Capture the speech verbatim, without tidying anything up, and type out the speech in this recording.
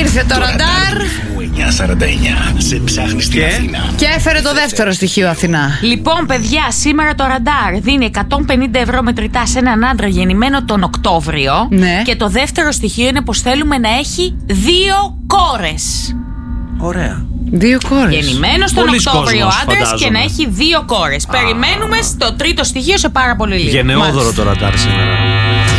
Ήρθε το ραντάρ εννιακόσια σαράντα εννιά. Σε ψάχνει στην Αθήνα. και έφερε το δεύτερο στοιχείο Αθηνά. Λοιπόν, παιδιά, σήμερα το ραντάρ δίνει εκατόν πενήντα ευρώ μετρητά σε έναν άντρα γεννημένο τον Οκτώβριο. Ναι. Και το δεύτερο στοιχείο είναι πως θέλουμε να έχει δύο κόρες. Ωραία. Δύο κόρες. Γεννημένος τον Πολλής Οκτώβριο κόσμος, άντρας και φαντάζομαι. να έχει δύο κόρες. Περιμένουμε στο τρίτο στοιχείο σε πάρα πολύ λίγο. Γενναιόδωρο το ραντάρ σήμερα.